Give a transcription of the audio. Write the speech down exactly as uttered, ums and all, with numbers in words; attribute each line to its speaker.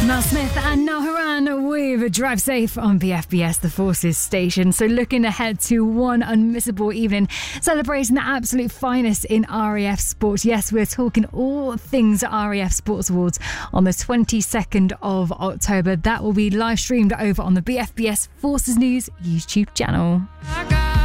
Speaker 1: Mel Smith and Naharan with Drive Safe on B F B S, the Forces station. So looking ahead to one unmissable evening, celebrating the absolute finest in R A F sports. Yes, we're talking all things R A F Sports Awards on the twenty-second of October. That will be live streamed over on the B F B S Forces News YouTube channel.